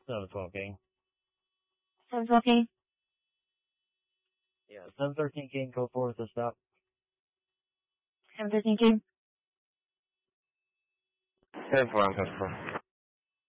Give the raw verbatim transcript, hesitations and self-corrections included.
seven twelve King. seven twelve King? Yeah, seven thirteen King, go forward to stop. seven thirteen King? ten four, ten four.